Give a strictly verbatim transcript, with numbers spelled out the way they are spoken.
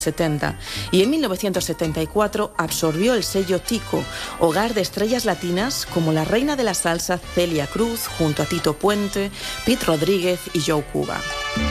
setenta y en mil novecientos setenta y cuatro absorbió el sello Tico, hogar de estrellas latinas como la reina de la salsa Celia Cruz junto a Tito Puente, Pete Rodríguez y Joe Cuba.